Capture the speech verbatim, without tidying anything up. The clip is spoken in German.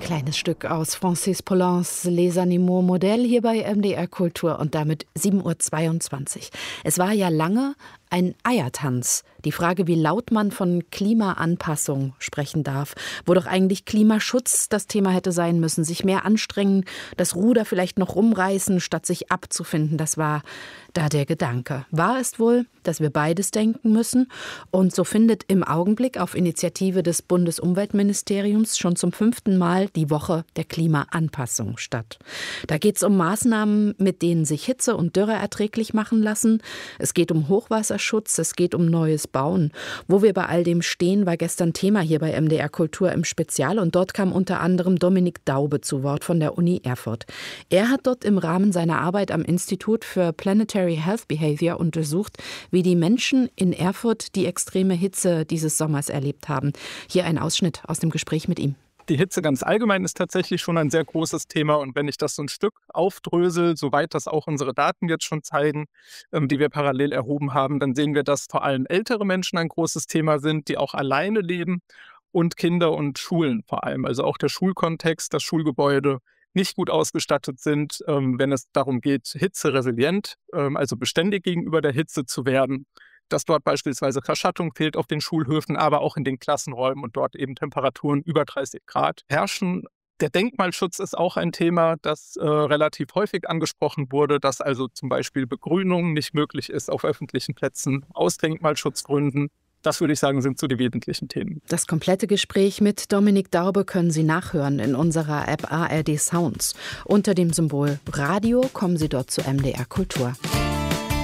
kleines Stück aus Francis Poulencs Les Animaux Modèles hier bei M D R Kultur und damit sieben Uhr zweiundzwanzig. Es war ja lange ein Eiertanz. Die Frage, wie laut man von Klimaanpassung sprechen darf, wo doch eigentlich Klimaschutz das Thema hätte sein müssen, sich mehr anstrengen, das Ruder vielleicht noch rumreißen, statt sich abzufinden, das war da der Gedanke. Wahr ist wohl, dass wir beides denken müssen und so findet im Augenblick auf Initiative des Bundesumweltministeriums schon zum fünften Mal die Woche der Klimaanpassung statt. Da geht es um Maßnahmen, mit denen sich Hitze und Dürre erträglich machen lassen. Es geht um Hochwasserschutz, es geht um neues Bauen. Wo wir bei all dem stehen, war gestern Thema hier bei M D R Kultur im Spezial und dort kam unter anderem Dominik Daube zu Wort von der Uni Erfurt. Er hat dort im Rahmen seiner Arbeit am Institut für Planetary Health Behavior untersucht, wie die Menschen in Erfurt die extreme Hitze dieses Sommers erlebt haben. Hier ein Ausschnitt aus dem Gespräch mit ihm. Die Hitze ganz allgemein ist tatsächlich schon ein sehr großes Thema. Und wenn ich das so ein Stück aufdrösel, soweit das auch unsere Daten jetzt schon zeigen, ähm, die wir parallel erhoben haben, dann sehen wir, dass vor allem ältere Menschen ein großes Thema sind, die auch alleine leben und Kinder und Schulen vor allem. Also auch der Schulkontext, das Schulgebäude nicht gut ausgestattet sind, ähm, wenn es darum geht, hitzeresilient, ähm, also beständig gegenüber der Hitze zu werden. Dass dort beispielsweise Verschattung fehlt auf den Schulhöfen, aber auch in den Klassenräumen und dort eben Temperaturen über dreißig Grad herrschen. Der Denkmalschutz ist auch ein Thema, das äh, relativ häufig angesprochen wurde, dass also zum Beispiel Begrünung nicht möglich ist auf öffentlichen Plätzen aus Denkmalschutzgründen. Das würde ich sagen, sind so die wesentlichen Themen. Das komplette Gespräch mit Dominik Daube können Sie nachhören in unserer App A R D Sounds. Unter dem Symbol Radio kommen Sie dort zu M D R Kultur.